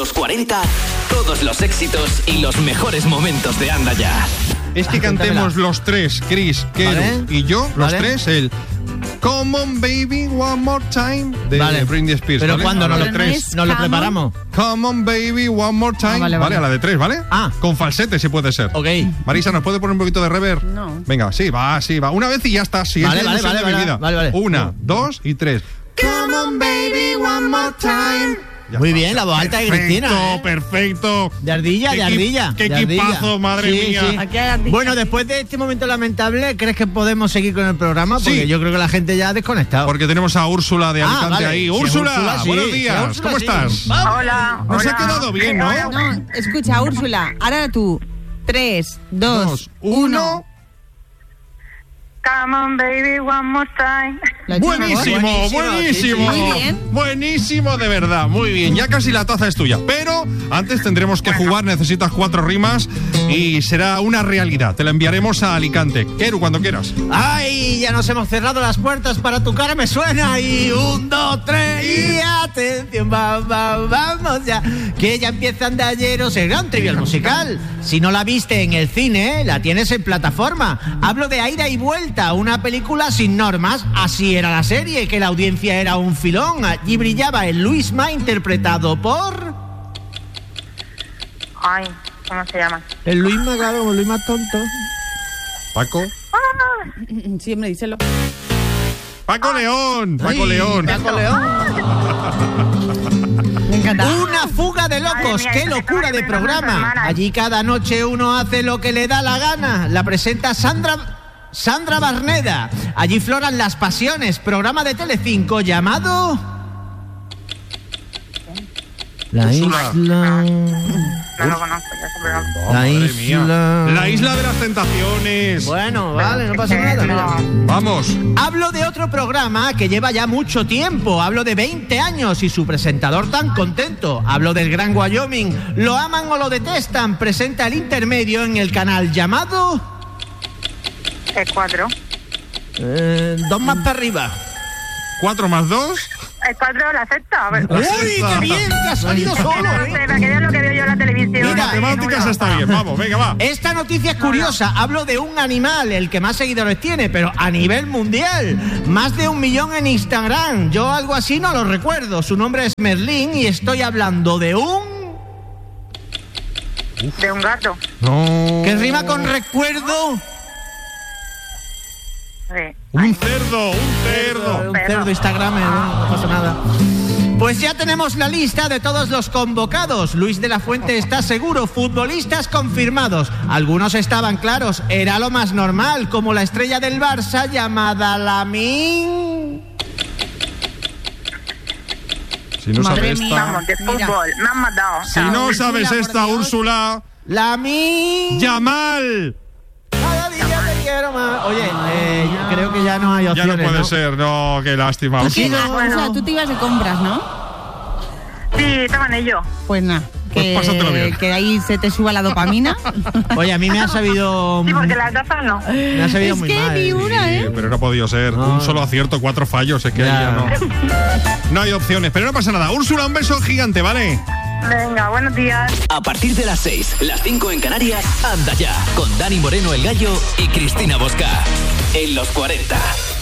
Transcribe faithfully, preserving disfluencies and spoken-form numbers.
Los cuarenta, todos los éxitos y los mejores momentos de Anda Ya. Es que cantemos los tres, Chris, Keru ¿Vale? y yo, los ¿Vale? tres, el Come on baby, one more time de vale. Britney Spears. Pero ¿vale? ¿cuándo? ¿Nos lo, tres, ¿nos lo preparamos? Come on baby, one more time. Ah, vale, vale. vale, a la de tres, ¿vale? Ah. Con falsete, si puede ser. Ok. Marisa, ¿nos puede poner un poquito de reverb? No. Venga, sí, va, sí, va. Una vez y ya está. Sí, vale, vale, vale, vale, vale, vale, vale. Una, no. dos y tres. Come on baby, one more time. Ya Muy bien, la voz alta de Cristina. Perfecto, ¿eh? perfecto. De ardilla, de ardilla. Qué de equipazo, ardilla. madre sí, mía. Sí. Aquí hay ardilla. Bueno, después de este momento lamentable, ¿crees que podemos seguir con el programa? Porque sí. yo creo que la gente ya ha desconectado. Porque tenemos a Úrsula de Alicante ah, vale. ahí. Sí, Úrsula, Úrsula sí. buenos días. Sí, Úrsula, ¿Cómo sí. estás? Hola. Nos hola. ha quedado bien, ¿no? No, escucha, Úrsula, ahora tú. Tres, dos, dos uno. Come on, baby, one more time. Buenísimo, buenísimo. buenísimo. Muy bien. Buenísimo, de verdad. Muy bien. Ya casi la taza es tuya. Pero antes tendremos que jugar. Necesitas cuatro rimas y será una realidad. Te la enviaremos a Alicante. Keru, cuando quieras. ¡Ay! Ya nos hemos cerrado las puertas para tu cara, me suena. Y un, dos, tres. Y atención, va, va, vamos ya. Que ya empieza Andalleros, el gran trivial musical. Si no la viste en el cine, la tienes en plataforma. Hablo de Aira y Vuelta. Una película sin normas, así era la serie, que la audiencia era un filón. Allí brillaba el Luisma interpretado por... Ay, ¿cómo se llama? El Luisma, claro, el Luisma tonto. Paco. Ah. Siempre díselo. Paco León, Paco Ay, León. Paco León. Me encanta. Una fuga de locos, mía, qué locura de programa. Allí cada noche uno hace lo que le da la gana. La presenta Sandra... Sandra Barneda. Allí floran las pasiones. Programa de Telecinco llamado... La isla... No lo conozco, ya se programa. No, La isla... isla... La isla de las tentaciones. Bueno, vale, no pasa nada. Mira. Vamos. Hablo de otro programa que lleva ya mucho tiempo. Hablo de veinte años y su presentador tan contento. Hablo del Gran Wyoming. Lo aman o lo detestan. Presenta el intermedio en el canal llamado... Es cuatro. Eh, dos más para arriba. ¿Cuatro más dos? Es cuatro, la sexta. A ver. ¡Uy, qué bien! ¡Que ha salido solo! No sé, para que vean lo que veo yo en la televisión. Mira, matemáticas está bien. Vamos, venga, va. Esta noticia es curiosa. Hablo de un animal, el que más seguidores tiene, pero a nivel mundial. Más de un millón en Instagram. Yo algo así no lo recuerdo. Su nombre es Merlín y estoy hablando de un... Uf. De un gato. No. ¿Qué rima con recuerdo? Sí. Un cerdo, un cerdo. Un cerdo Instagram, no, no pasa nada. Pues ya tenemos la lista de todos los convocados. Luis de la Fuente está seguro, futbolistas confirmados. Algunos estaban claros, era lo más normal, como la estrella del Barça llamada Lamine. Si no Madre sabes mía. esta... Vamos, de fútbol. Me han matado. Si no sabes Úrsula, esta, Úrsula... Lamine. ¡Yamal! Cada día te quiero más. Oye, eh, yo creo que ya no hay Ya opciones, no puede ¿no? ser, no, qué lástima. Tú, sí, no, o bueno. sea, tú te ibas de compras, ¿no? Sí, estaba en ello. Pues nada, Pues que, pásatelo bien. que ahí se te suba la dopamina. Oye, a mí me ha sabido... Sí, porque la taza no. Me ha sabido Es muy que mal. ni una, Sí, ¿eh? pero no ha podido ser. No. Un solo acierto, cuatro fallos. Es que Ya. ahí ya no. No hay opciones, pero no pasa nada. Úrsula, un beso gigante, ¿vale? Venga, buenos días. A partir de las seis, las cinco en Canarias, Anda Ya, con Dani Moreno el Gallo y Cristina Bosca. En los cuarenta.